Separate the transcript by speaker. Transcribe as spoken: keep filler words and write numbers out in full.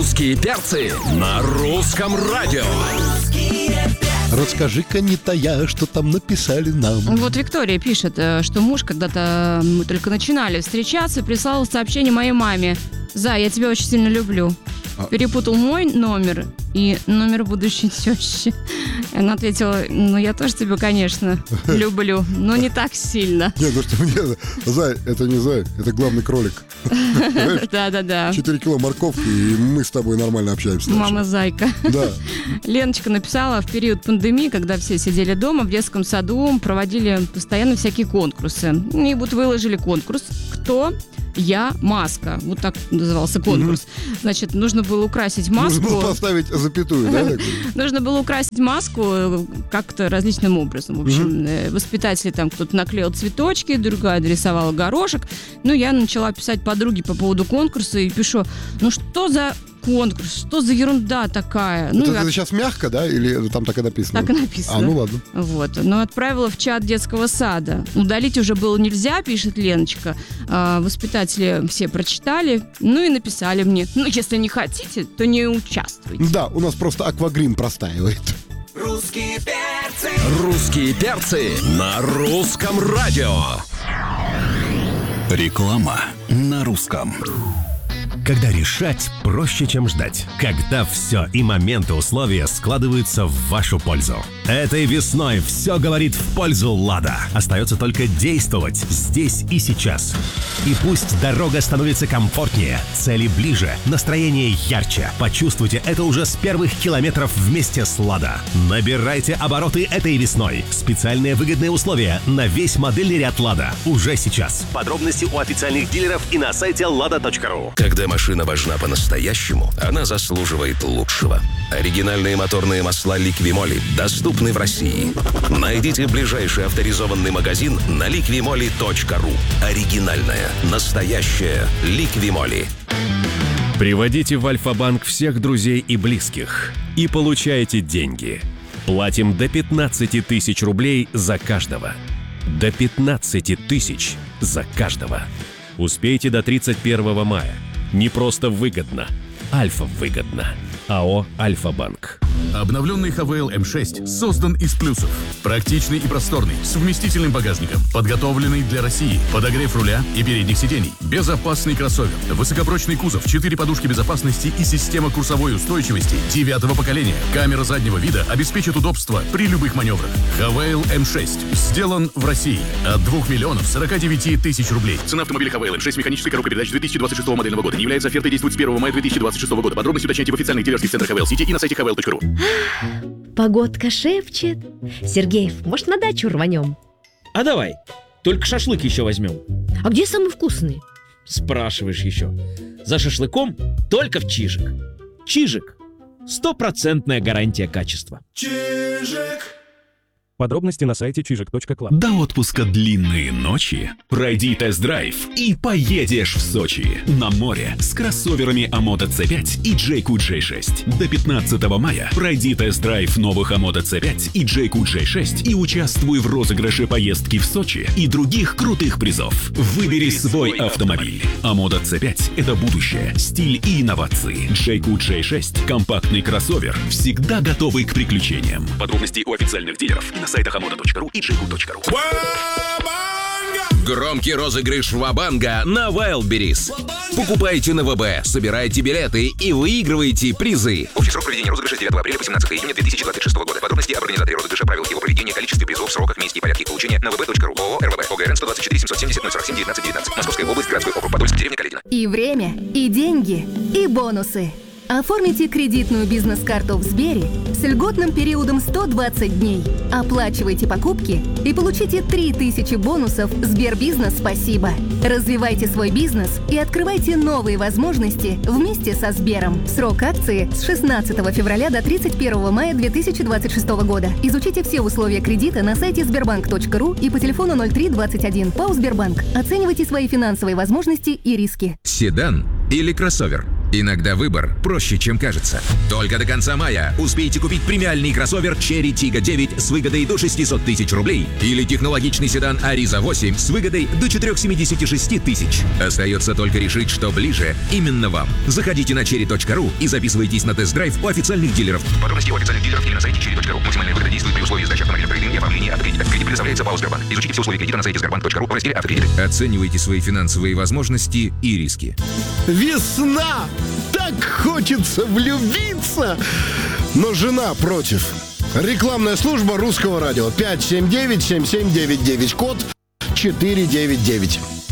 Speaker 1: Русские перцы на русском радио.
Speaker 2: Расскажи-ка, не тая, что там написали нам.
Speaker 3: Вот Виктория пишет, что муж когда-то, мы только начинали встречаться, прислал сообщение моей маме: «Зай, я тебя очень сильно люблю». Перепутал мой номер и номер будущей тещи. Она ответила: ну, я тоже тебя, конечно, люблю, но не так сильно.
Speaker 2: Нет, ну что мне... Зай, это не Зай, это главный кролик.
Speaker 3: Да-да-да.
Speaker 2: Четыре кило морковки, и мы с тобой нормально общаемся.
Speaker 3: Мама-зайка.
Speaker 2: Да.
Speaker 3: Леночка написала: в период пандемии, когда все сидели дома, в детском саду проводили постоянно всякие конкурсы. И вот выложили конкурс «Кто? Я маска». Вот так назывался конкурс. Mm-hmm. Значит, нужно было украсить маску.
Speaker 2: Нужно было поставить запятую, да?
Speaker 3: Нужно было украсить маску как-то различным образом. В общем, mm-hmm. воспитатели там, кто-то наклеил цветочки, другая дорисовала горошек. Ну, я начала писать подруге по поводу конкурса и пишу: ну, что за конкурс, что за ерунда такая?
Speaker 2: Это,
Speaker 3: ну,
Speaker 2: это
Speaker 3: от...
Speaker 2: сейчас мягко, да? Или там так и написано?
Speaker 3: Так и написано.
Speaker 2: А, ну ладно.
Speaker 3: Вот. Но отправила в чат детского сада. Удалить уже было нельзя, пишет Леночка. А, воспитатели все прочитали, ну и написали мне: ну, если не хотите, то не участвуйте.
Speaker 2: Да, у нас просто аквагрим простаивает.
Speaker 1: Русские перцы. Русские перцы на русском радио.
Speaker 4: Реклама на русском.
Speaker 5: Когда решать проще, чем ждать. Когда все и моменты, условия складываются в вашу пользу. Этой весной все говорит в пользу «Лада». Остается только действовать здесь и сейчас. И пусть дорога становится комфортнее, цели ближе, настроение ярче. Почувствуйте это уже с первых километров вместе с «Лада». Набирайте обороты этой весной. Специальные выгодные условия на весь модельный ряд «Лада» уже сейчас. Подробности у официальных дилеров и на сайте лада точка ру.
Speaker 1: Когда машина важна по-настоящему, она заслуживает лучшего. Оригинальные моторные масла «Ликвимоли» доступны в России. Найдите ближайший авторизованный магазин на ликвимоли точка ру. Оригинальная, настоящая «Ликвимоли».
Speaker 6: Приводите в Альфа-банк всех друзей и близких и получайте деньги. Платим до пятнадцати тысяч рублей за каждого. До пятнадцати тысяч за каждого. Успейте до тридцать первого мая. Не просто выгодно, Альфа выгодно. АО «Альфа-банк».
Speaker 7: Обновленный ХВЛ эм шесть создан из плюсов. Практичный и просторный, с вместительным багажником, подготовленный для России, подогрев руля и передних сидений, безопасный кроссовер, высокопрочный кузов, четыре подушки безопасности и система курсовой устойчивости девятого поколения. Камера заднего вида обеспечит удобство при любых маневрах. ХВЛ эм шесть сделан в России от двух миллионов сорока девяти тысяч рублей. Цена автомобиля ХВЛ эм шесть механической коробкой передач две тысячи двадцать шестого модельного года не является офертой, действует с первого мая две тысячи двадцать шестого года. Подробности уточняйте в официальных дилерских центрах ХВЛ Сити и на сайте хвл точка ру.
Speaker 8: Погодка шепчет. Сергеев, может, на дачу рванем?
Speaker 9: А давай, только шашлык еще возьмем.
Speaker 8: А где самый вкусный?
Speaker 9: Спрашиваешь еще. За шашлыком только в Чижик. Чижик. Стопроцентная гарантия качества.
Speaker 10: Чижик.
Speaker 11: Подробности на сайте чижик точка клаб.
Speaker 4: До отпуска длинные ночи. Пройди тест-драйв и поедешь в Сочи. На море с кроссоверами Амото си пять и Джейку джей шесть. До пятнадцатого мая пройди тест-драйв новых Амото си пять и Джейку джей шесть и участвуй в розыгрыше поездки в Сочи и других крутых призов. Выбери свой автомобиль. Амото си пять – это будущее, стиль и инновации. Джейку джей шесть – компактный кроссовер, всегда готовый к приключениям. Подробности у официальных дилеров и на сайтах амото точка ру и джейку точка ру.
Speaker 1: Громкий розыгрыш Вабанга на Wildberries. Покупайте на ВБ, собирайте билеты и выигрывайте призы.
Speaker 12: Общий срок проведения розыгрыша с девятого апреля по семнадцатого июня две тысячи двадцать шестого года. Подробности об организаторе розыгрыша, правилах его проведения, количестве призов, сроках, месте и порядке их получения на вэ бэ точка ру. ООО РВБ. ОГРН сто двадцать четыре семьсот семьдесят ноль сорок семь девятнадцать девятнадцать. Московская область, городской округ, Подольск, деревня Каледино.
Speaker 13: И время, и деньги, и бонусы. Оформите кредитную бизнес-карту в Сбере с льготным периодом сто двадцать дней. Оплачивайте покупки и получите три тысячи бонусов Сбербизнес «Спасибо». Развивайте свой бизнес и открывайте новые возможности вместе со Сбером. Срок акции с шестнадцатого февраля до тридцать первого мая две тысячи двадцать шестого года. Изучите все условия кредита на сайте сбербанк точка ру и по телефону ноль три двадцать один. ПАО «Сбербанк». Оценивайте свои финансовые возможности и риски.
Speaker 14: Седан или кроссовер?
Speaker 12: Иногда выбор проще, чем кажется. Только до конца мая успейте купить премиальный кроссовер Cherry Tiggo девять с выгодой до шестьсот тысяч рублей или технологичный седан Ariza восемь с выгодой до четыреста семьдесят шесть тысяч. Остается только решить, что ближе именно вам. Заходите на черри точка ру и записывайтесь на тест-драйв у официальных дилеров. Подробности у официальных дилеров или на сайте черри точка ру. Максимальная выгода действует при условии сдачи автомобиля в трейдинг и оформлении автокредита. Кредит предоставляется ПАО «Сбербанк». Изучите все условия кредита на сайте сбербанк точка ру в разделе «Автокредиты». Оценивайте свои финансовые возможности и риски.
Speaker 10: Весна! Так хочется влюбиться! Но жена против. Рекламная служба Русского радио. пять семь девять семь семь девять девять. Код четыре девять девять.